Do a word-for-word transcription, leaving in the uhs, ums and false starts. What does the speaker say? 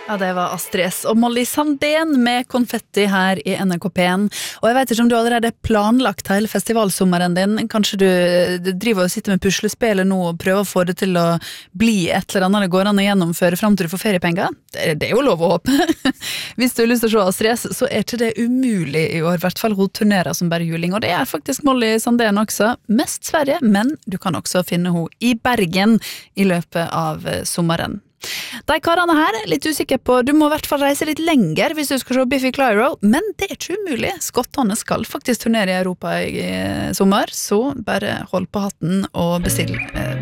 Ja, det var Astrid S og Molly Sandén med konfetti her i N R K P en. Og jeg vet ikke om du allerede har planlagt hele festivalsommeren din. Kanskje du driver og sitter med puslespillet nå og prøver å få det til å bli et eller annet det går an å gjennomføre frem til du får feriepenger. Det, det er jo lov å håpe. Hvis du har lyst til å se Astrid S, så er ikke det umulig i år. I hvert fall hun turnerer som bare juling. Og det er faktisk Molly Sandén også. Mest Sverige, men du kan også finne henne i Bergen i løpet av sommeren. De karene her er litt usikker på, du må i hvert fall reise litt lenger hvis du skal se Biffy Clyro, men det er ikke umulig. Skottene skal faktisk turnere i Europa i sommer, så bare hold på hatten og bestill eh,